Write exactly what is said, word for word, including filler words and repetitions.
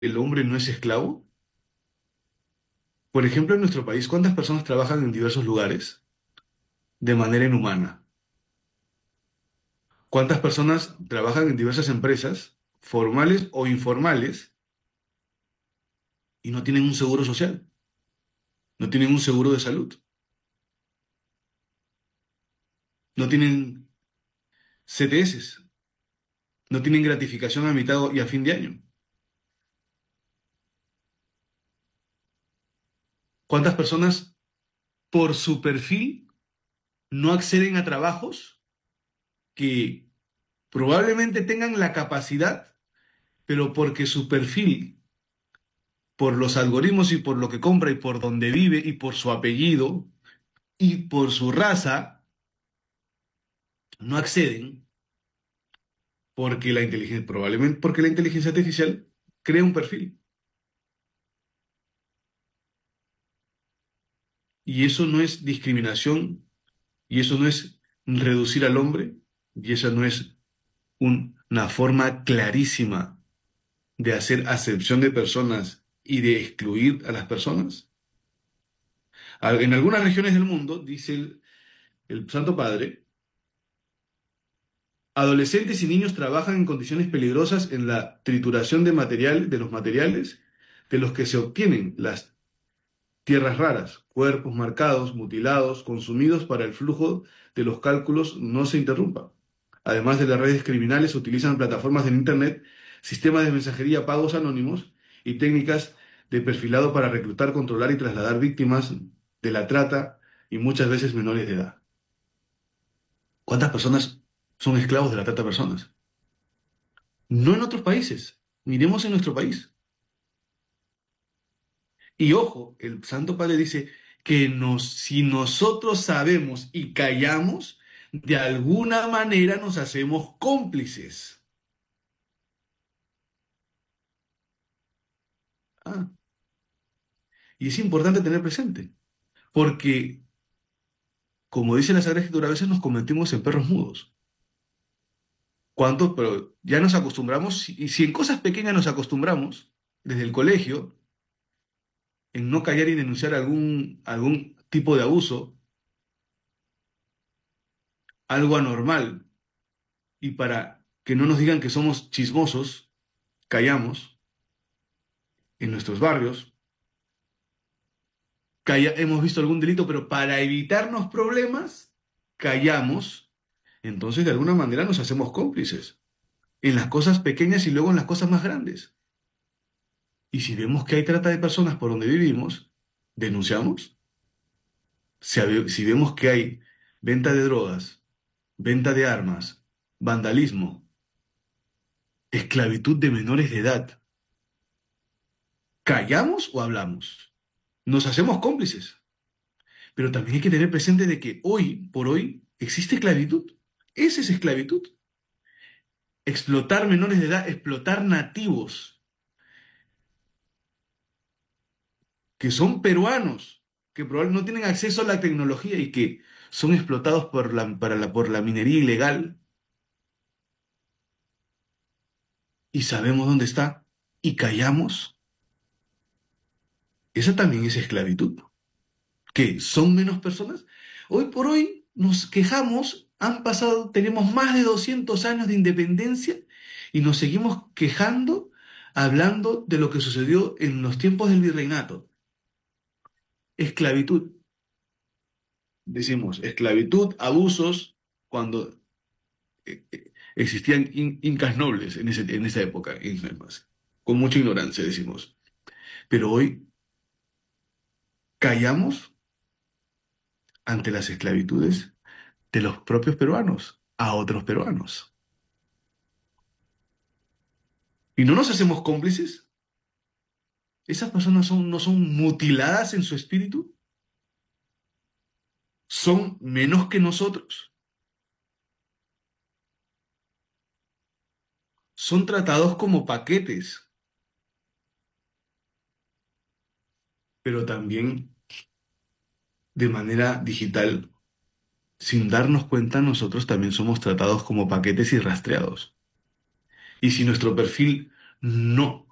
el hombre no es esclavo? Por ejemplo, en nuestro país, ¿cuántas personas trabajan en diversos lugares de manera inhumana? ¿Cuántas personas trabajan en diversas empresas, formales o informales, y no tienen un seguro social? No tienen un seguro de salud. No tienen C T S. No tienen gratificación a mitad y a fin de año. ¿Cuántas personas por su perfil no acceden a trabajos que probablemente tengan la capacidad, pero porque su perfil, por los algoritmos y por lo que compra y por donde vive y por su apellido y por su raza, no acceden porque la inteligencia, probablemente porque la inteligencia artificial crea un perfil? Y eso no es discriminación, y eso no es reducir al hombre, y esa no es un- una forma clarísima de hacer acepción de personas y de excluir a las personas. A- En algunas regiones del mundo, dice el, el Santo Padre, adolescentes y niños trabajan en condiciones peligrosas en la trituración de material, de los materiales de los que se obtienen las tierras raras, cuerpos marcados, mutilados, consumidos para el flujo de los cálculos no se interrumpa. Además de las redes criminales, utilizan plataformas en Internet, sistemas de mensajería pagos anónimos y técnicas de perfilado para reclutar, controlar y trasladar víctimas de la trata y muchas veces menores de edad. ¿Cuántas personas son esclavos de la trata de personas? No en otros países. Miremos en nuestro país. Y ojo, el Santo Padre dice que nos, si nosotros sabemos y callamos, de alguna manera nos hacemos cómplices. Ah, y es importante tener presente, porque, como dice la Sagrada Escritura, a veces nos convertimos en perros mudos. ¿Cuántos? Pero ya nos acostumbramos, y si en cosas pequeñas nos acostumbramos, desde el colegio, en no callar y denunciar algún, algún tipo de abuso, algo anormal, y para que no nos digan que somos chismosos, callamos en nuestros barrios, calla- hemos visto algún delito, pero para evitarnos problemas, callamos, entonces de alguna manera nos hacemos cómplices en las cosas pequeñas y luego en las cosas más grandes. Y si vemos que hay trata de personas por donde vivimos, denunciamos. Si, habe- si vemos que hay venta de drogas, venta de armas, vandalismo, esclavitud de menores de edad, ¿callamos o hablamos? Nos hacemos cómplices. Pero también hay que tener presente de que hoy por hoy existe esclavitud. Esa es esclavitud. Explotar menores de edad, explotar nativos que son peruanos, que probablemente no tienen acceso a la tecnología y que son explotados por la, para la, por la minería ilegal, y sabemos dónde está y callamos. Esa también es esclavitud. ¿Qué? ¿Son menos personas? Hoy por hoy nos quejamos, han pasado, tenemos más de doscientos años de independencia y nos seguimos quejando, hablando de lo que sucedió en los tiempos del virreinato. Esclavitud. Decimos, esclavitud, abusos, cuando eh, eh, existían in- incas nobles en, ese- en esa época, y demás. Con mucha ignorancia, decimos. Pero hoy callamos ante las esclavitudes de los propios peruanos a otros peruanos. Y no nos hacemos cómplices. Esas personas son, no son mutiladas en su espíritu, son menos que nosotros, son tratados como paquetes, pero también de manera digital, sin darnos cuenta, nosotros también somos tratados como paquetes y rastreados. Y si nuestro perfil no